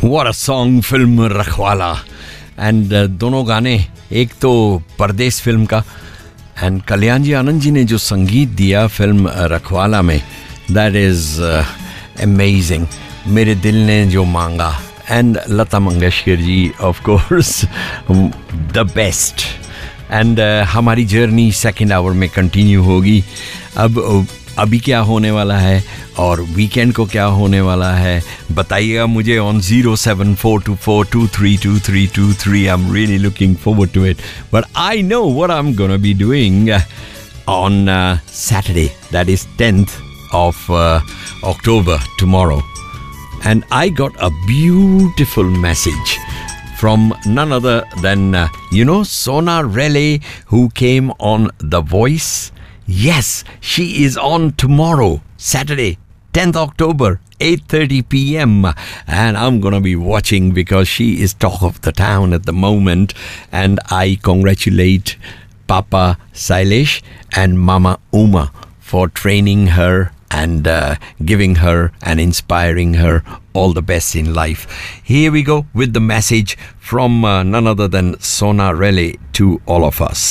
What a song, film रखवाला. And दोनों गाने, एक तो परदेस फिल्म का एंड कल्याण जी आनंद जी ने जो संगीत दिया फिल्म रखवाला में, दैट इज़ अमेजिंग. मेरे दिल ने जो मांगा and Lata Mangeshkar ji of course the best. And हमारी जर्नी सेकेंड आवर में कंटिन्यू होगी. अब अभी क्या होने वाला है और वीकेंड को क्या होने वाला है बताइएगा मुझे on 07424232323. I am really looking forward to it, but I know what I am gonna be doing on Saturday, that is 10th of October, tomorrow. And I got a beautiful message from none other than Sona Relay, who came on The Voice. Yes, she is on tomorrow, Saturday, 10th October, 8:30 p.m. And I'm going to be watching because she is talk of the town at the moment. And I congratulate Papa Sailesh and Mama Uma for training her and giving her and inspiring her all the best in life. Here we go with the message from none other than Sona Relay to all of us.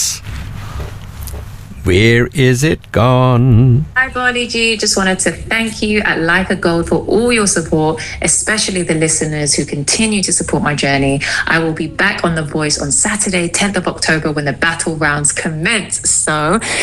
Where is it gone? Hi, Barley G. Just wanted to thank you at Like a Gold for all your support, especially the listeners who continue to support my journey. I will be back on The Voice on Saturday, 10th of October, when the battle rounds commence. So,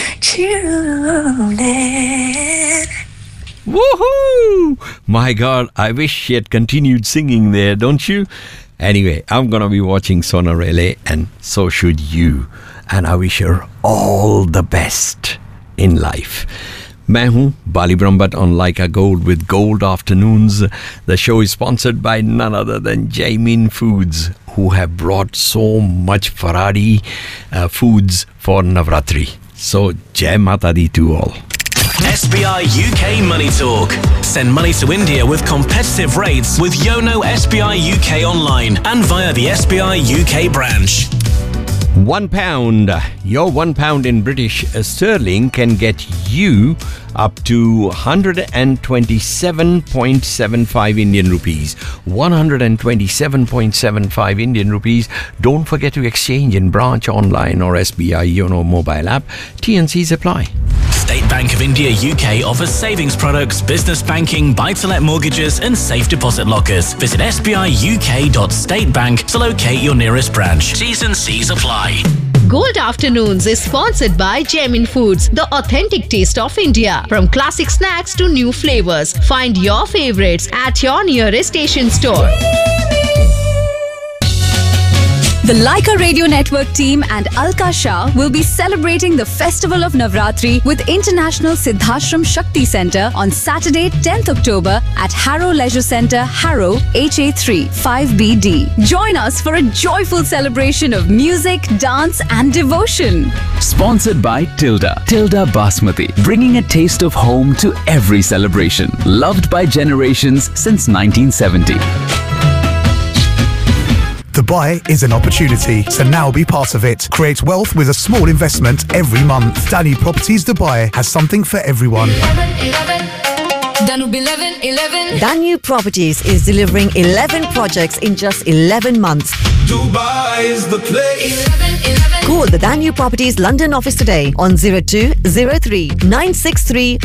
tune in. Woohoo! My God, I wish she had continued singing there, don't you? Anyway, I'm going to be watching Sona Relay, and so should you. And I wish her all the best in life. मैं हूँ बाली Brahmbhatt on Like a Gold with Gold Afternoons. The show is sponsored by none other than Jaimin Foods, who have brought so much Faradi foods for Navratri. So, Jai Mata Di to all. SBI UK Money Talk. Send money to India with competitive rates with Yono SBI UK online and via the SBI UK branch. £1. Your £1 in British sterling can get you up to 127.75 Indian rupees. 127.75 Indian rupees. Don't forget to exchange in branch, online or SBI Yono mobile app. T&Cs apply. State Bank of India UK offers savings products, business banking, buy-to-let mortgages and safe deposit lockers. Visit sbiuk.statebank to locate your nearest branch. T's and C's apply. Gold Afternoons is sponsored by Jaimin Foods, the authentic taste of India. From classic snacks to new flavors, find your favorites at your nearest station store. The Leica Radio Network team and Alka Shah will be celebrating the Festival of Navratri with International Siddhashram Shakti Centre on Saturday, 10th October at Harrow Leisure Centre, Harrow, HA3 5BD. Join us for a joyful celebration of music, dance and devotion. Sponsored by Tilda Basmati, bringing a taste of home to every celebration. Loved by generations since 1970. Dubai is an opportunity, so now be part of it. Create wealth with a small investment every month. Danu Properties Dubai has something for everyone. Danu Properties is delivering 11 projects in just 11 months. Dubai is the place. Call the Danu Properties London office today on 0203 963